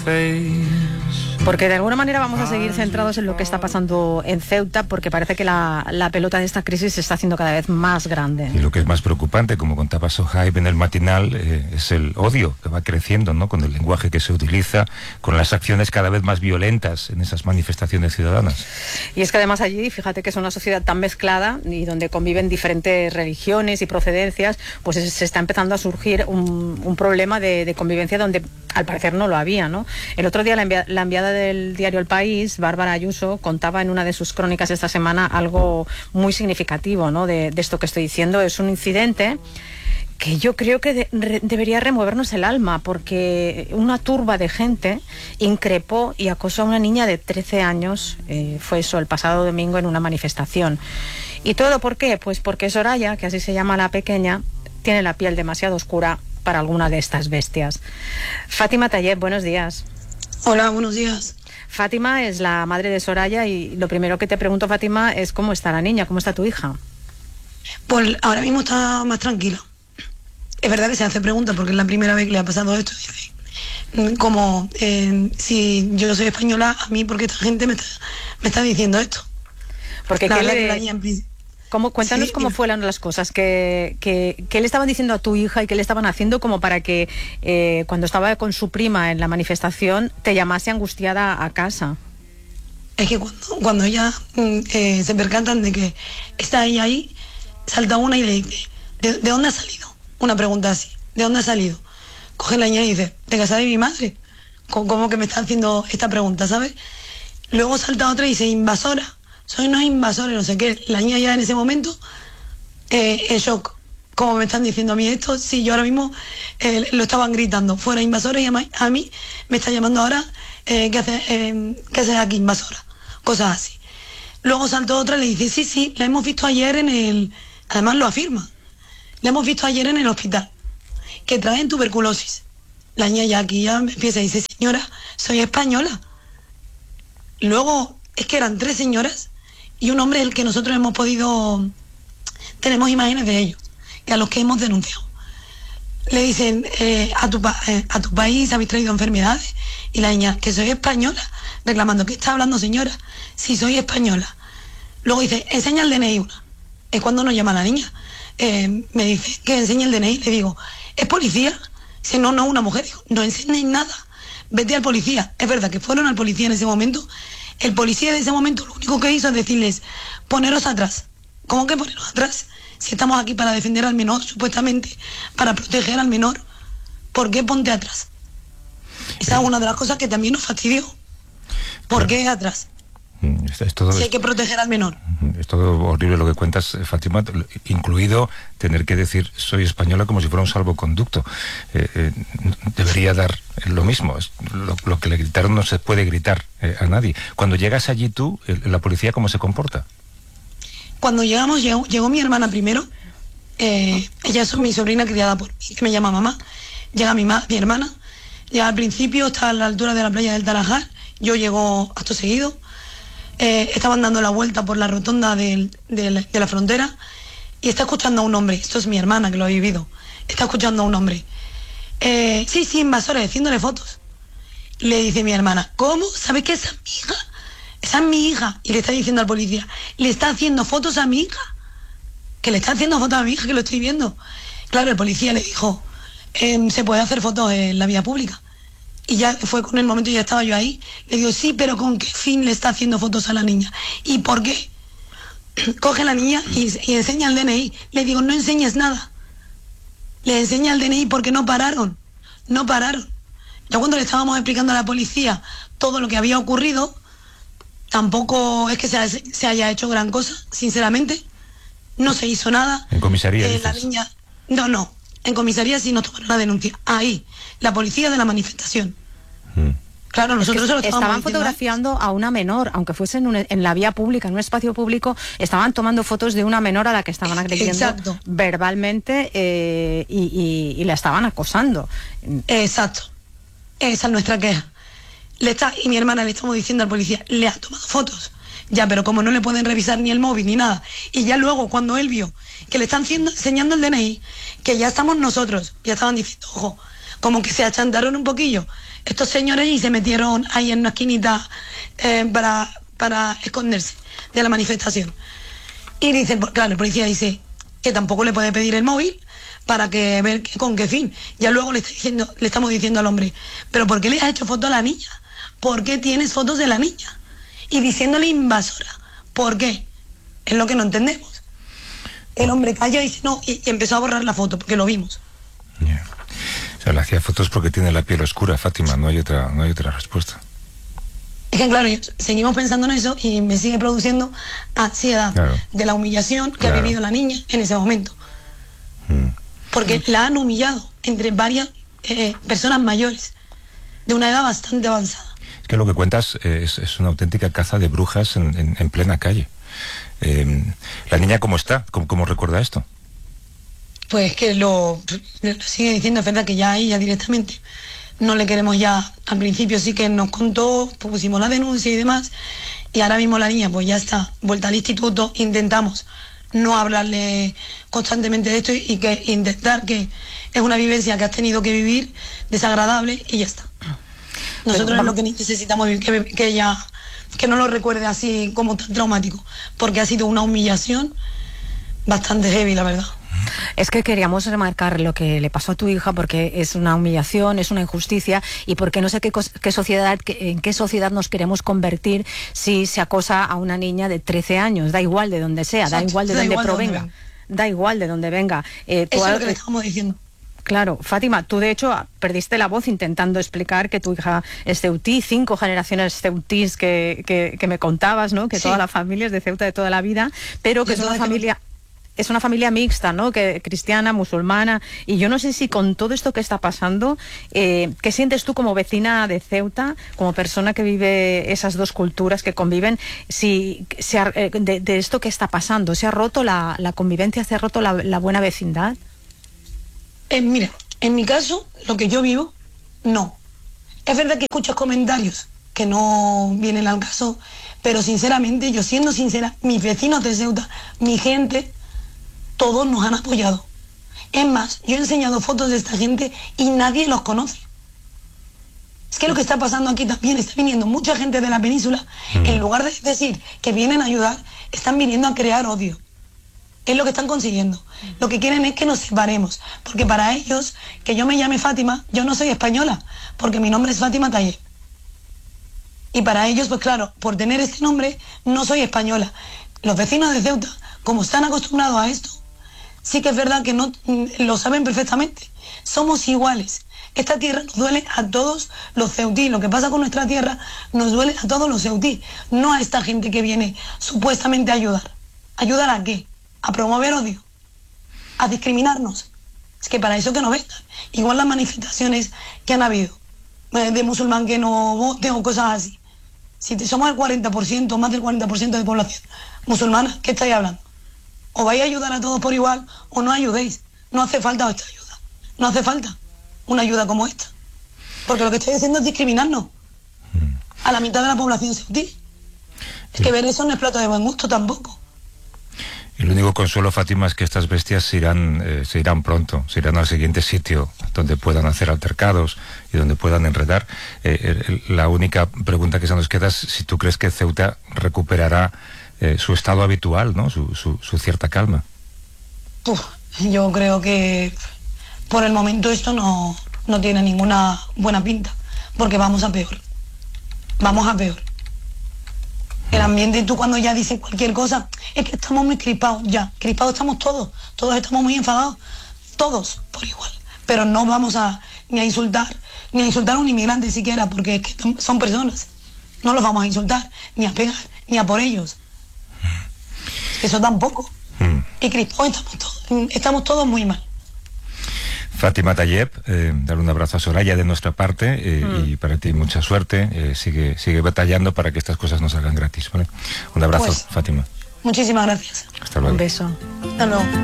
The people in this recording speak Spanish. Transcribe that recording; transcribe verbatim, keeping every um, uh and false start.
Porque de alguna manera vamos a seguir centrados en lo que está pasando en Ceuta, porque parece que la, la pelota de esta crisis se está haciendo cada vez más grande. Y lo que es más preocupante, como contaba Sohaib en el matinal, eh, es el odio que va creciendo, ¿no? Con el lenguaje que se utiliza, con las acciones cada vez más violentas en esas manifestaciones ciudadanas. Y es que además allí, fíjate que es una sociedad tan mezclada y donde conviven diferentes religiones y procedencias, pues se está empezando a surgir un, un problema de, de convivencia donde al parecer no lo había, ¿no? El otro día la, envia, la enviada del diario El País, Bárbara Ayuso, contaba en una de sus crónicas esta semana algo muy significativo, ¿no? de, de esto que estoy diciendo. Es un incidente que yo creo que de, re, debería removernos el alma, porque una turba de gente increpó y acosó a una niña de trece años, eh, fue eso el pasado domingo en una manifestación. ¿Y todo por qué? Pues porque Soraya, que así se llama la pequeña, tiene la piel demasiado oscura para alguna de estas bestias. Fátima Tayeb, buenos días. Hola, buenos días. Fátima es la madre de Soraya y lo primero que te pregunto, Fátima, es cómo está la niña, cómo está tu hija. Pues ahora mismo está más tranquila. Es verdad que se hace preguntas porque es la primera vez que le ha pasado esto. Dice, como eh, si yo soy española, a mí porque esta gente me está, me está diciendo esto. Porque la ¿qué verdad le... que la niña en... ¿Cómo, cuéntanos sí, cómo fueron las cosas, que, que, que le estaban diciendo a tu hija y qué le estaban haciendo como para que eh, cuando estaba con su prima en la manifestación te llamase angustiada a casa. Es que cuando, cuando ella eh, se percatan de que está ella ahí, salta una y le dice, ¿de, ¿de dónde ha salido? Una pregunta así, ¿de dónde ha salido? Coge la niña y dice, ¿de casa de mi madre? ¿Cómo que me está haciendo esta pregunta, sabes? Luego salta otra y dice, invasora. Soy unos invasores, no sé qué. La niña ya en ese momento, eh, en shock. Como me están diciendo a mí esto, sí, yo ahora mismo eh, lo estaban gritando. Fuera invasores y a mí, a mí me está llamando ahora, eh, ¿qué haces eh, ¿qué haces aquí, invasora? Cosas así. Luego saltó otra y le dice, sí, sí, la hemos visto ayer en el... Además lo afirma. La hemos visto ayer en el hospital, que traen tuberculosis. La niña ya aquí ya empieza y dice, señora, soy española. Luego, es que eran tres señoras y un hombre el que nosotros hemos podido, tenemos imágenes de ellos, y a los que hemos denunciado. Le dicen, eh, a, tu pa eh, a tu país habéis traído enfermedades, y la niña, que soy española, reclamando, ¿qué está hablando, señora? Si soy española. Luego dice, enseña el D N I una. Es cuando nos llama la niña. Eh, me dice, que enseñe el D N I. Le digo, ¿es policía? Dice, no, no, una mujer. Digo, no enseñéis nada, vete al policía. Es verdad que fueron al policía en ese momento. El policía de ese momento lo único que hizo es decirles, poneros atrás. ¿Cómo que poneros atrás? Si estamos aquí para defender al menor, supuestamente, para proteger al menor, ¿por qué ponte atrás? Esa es una de las cosas que también nos fastidió. ¿Por qué atrás? Es, es todo, si hay que proteger al menor. Es todo horrible lo que cuentas, Fátima, incluido tener que decir soy española como si fuera un salvoconducto. Eh, eh, debería dar lo mismo. Es lo, lo que le gritaron no se puede gritar eh, a nadie. Cuando llegas allí tú, ¿la policía cómo se comporta? Cuando llegamos, llegó, llegó mi hermana primero. Eh, ella es mi sobrina criada por mí, que me llama mamá. Llega mi, ma, mi hermana. Llega al principio, está a la altura de la playa del Tarajal. Yo llego acto seguido. Eh, estaban dando la vuelta por la rotonda de, de, la, de la frontera y está escuchando a un hombre. Esto es mi hermana que lo ha vivido. Está escuchando a un hombre. Eh, sí, sí, invasores, haciéndole fotos. Le dice mi hermana, ¿cómo? ¿Sabes que esa es mi hija? Esa es mi hija. Y le está diciendo al policía, le está haciendo fotos a mi hija. Que le está haciendo fotos a mi hija, que lo estoy viendo. Claro, el policía le dijo, eh, se puede hacer fotos en la vía pública. Y ya fue con el momento, ya estaba yo ahí. Le digo, sí, pero ¿con qué fin le está haciendo fotos a la niña? ¿Y por qué? Coge a la niña y, y enseña el D N I. Le digo, no enseñes nada. Le enseña el D N I porque no pararon. No pararon. Ya cuando le estábamos explicando a la policía todo lo que había ocurrido, tampoco es que se, se haya hecho gran cosa, sinceramente. No se hizo nada. ¿En comisaría? Eh, la niña... No, no. En comisaría sí nos tomaron la denuncia. Ahí. La policía de la manifestación. Mm. Claro, nosotros es que se lo estaban fotografiando a una menor, aunque fuese en, un, en la vía pública, en un espacio público, estaban tomando fotos de una menor a la que estaban agrediendo Exacto. verbalmente eh, y, y, y la estaban acosando. Exacto. Esa es nuestra queja. Le está, y mi hermana le estamos diciendo al policía, le ha tomado fotos. Ya, pero como no le pueden revisar ni el móvil ni nada. Y ya luego, cuando él vio que le están haciendo, enseñando el D N I, que ya estamos nosotros, ya estaban diciendo, ojo, como que se achantaron un poquillo estos señores y se metieron ahí en una esquinita eh, para, para esconderse de la manifestación. Y dice, claro, el policía dice que tampoco le puede pedir el móvil para que ver que, con qué fin. Ya luego le, está diciendo, le estamos diciendo al hombre, ¿pero por qué le has hecho foto a la niña? ¿Por qué tienes fotos de la niña? Y diciéndole invasora. ¿Por qué? Es lo que no entendemos. El hombre calla y dice no, y, y empezó a borrar la foto porque lo vimos. Yeah. O sea, le hacía fotos porque tiene la piel oscura, Fátima, no hay otra, no hay otra respuesta. Es que claro, seguimos pensando en eso y me sigue produciendo ansiedad, claro, de la humillación que claro. ha vivido la niña en ese momento. Mm. Porque mm. la han humillado entre varias eh, personas mayores, de una edad bastante avanzada. Es que lo que cuentas es, es una auténtica caza de brujas en, en, en plena calle. Eh, ¿La niña cómo está? ¿Cómo, cómo recuerda esto? Pues que lo, lo sigue diciendo, es verdad que ya ahí ya directamente no le queremos ya. Al principio sí que nos contó, pues pusimos la denuncia y demás, y ahora mismo la niña pues ya está vuelta al instituto. Intentamos no hablarle constantemente de esto y, y que intentar que es una vivencia que has tenido que vivir desagradable y ya está. Nosotros Pero, es lo que necesitamos, que, que ella que no lo recuerde así como tan traumático, porque ha sido una humillación bastante heavy, la verdad. Es que queríamos remarcar lo que le pasó a tu hija porque es una humillación, es una injusticia, y porque no sé qué, qué sociedad, qué, en qué sociedad nos queremos convertir si se acosa a una niña de trece años. Da igual de donde sea, Exacto, da igual de da donde igual provenga, de da igual de donde venga. Eh, Eso es lo que le estamos diciendo. Claro, Fátima, tú de hecho perdiste la voz intentando explicar que tu hija es ceutí, cinco generaciones ceutís que, que, que me contabas, ¿no? Que sí. Toda la familia es de Ceuta de toda la vida, pero que de es una familia... Que... Es una familia mixta, ¿no? Que cristiana, musulmana, y yo no sé si con todo esto que está pasando, eh, ¿qué sientes tú como vecina de Ceuta, como persona que vive esas dos culturas que conviven, si se ha, eh, de, de esto que está pasando, se ha roto la, la convivencia, se ha roto la, la buena vecindad? Eh, mira, en mi caso, lo que yo vivo, no. Es verdad que escuchas comentarios que no vienen al caso, pero sinceramente, yo siendo sincera, mis vecinos de Ceuta, mi gente, todos nos han apoyado. Es más, yo he enseñado fotos de esta gente y nadie los conoce. Es que lo que está pasando aquí también, está viniendo mucha gente de la península, mm. en lugar de decir que vienen a ayudar, están viniendo a crear odio. Es lo que están consiguiendo. Lo que quieren es que nos separemos, porque para ellos, que yo me llame Fátima, yo no soy española, porque mi nombre es Fátima Tayeb. Y para ellos, pues claro, por tener este nombre, no soy española. Los vecinos de Ceuta, como están acostumbrados a esto, sí que es verdad que no lo saben perfectamente. Somos iguales. Esta tierra nos duele a todos los ceutí. Lo que pasa con nuestra tierra nos duele a todos los ceutí, no a esta gente que viene supuestamente a ayudar. ¿Ayudar a qué? A promover odio, a discriminarnos. Es que para eso que no vengan. Igual las manifestaciones que han habido de musulmán que no voten o cosas así. Si somos el cuarenta por ciento, más del cuarenta por ciento de población musulmana, ¿qué estáis hablando? O vais a ayudar a todos por igual o no ayudéis. No hace falta esta ayuda. No hace falta una ayuda como esta. Porque lo que estáis haciendo es discriminarnos a la mitad de la población ceutí. Es que ver eso no es plato de buen gusto tampoco. Y lo único consuelo, Fátima, es que estas bestias se irán, eh, se irán pronto, se irán al siguiente sitio donde puedan hacer altercados y donde puedan enredar. Eh, eh, la única pregunta que se nos queda es si tú crees que Ceuta recuperará eh, su estado habitual, ¿no? Su, su, su cierta calma. Uf, yo creo que por el momento esto no, no tiene ninguna buena pinta, porque vamos a peor. Vamos a peor. El ambiente, tú cuando ya dices cualquier cosa, es que estamos muy crispados ya. Crispados estamos todos, todos estamos muy enfadados, todos por igual. Pero no vamos a ni a insultar, ni a insultar a un inmigrante siquiera, porque es que son personas. No los vamos a insultar, ni a pegar, ni a por ellos. Eso tampoco. Mm. Y crispados estamos todos, estamos todos muy mal. Fátima Tayeb, eh, dar un abrazo a Soraya de nuestra parte eh, mm. y para ti mucha suerte, eh, sigue sigue batallando para que estas cosas no salgan gratis, ¿vale? Un abrazo, pues, Fátima. Muchísimas gracias. Hasta luego. Un beso. Hasta luego.